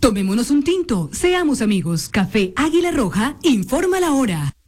Tomémonos un tinto, seamos amigos. Café Águila Roja, informa la hora.